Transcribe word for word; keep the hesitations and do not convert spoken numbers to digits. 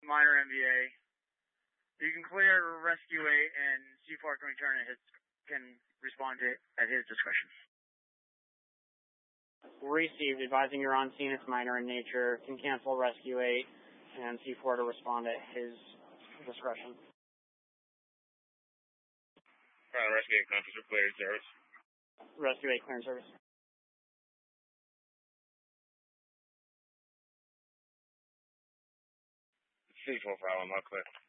minor M V A. You can clear Rescue eight, and C four can return at his, can respond to it at his discretion. Received, advising you're on scene, it's minor in nature, can cancel Rescue eight, and C four to respond at his discretion. Uh, Rescue eight, conference for cleared service. Rescue eight, clearing service. C four, file, I'm not clear.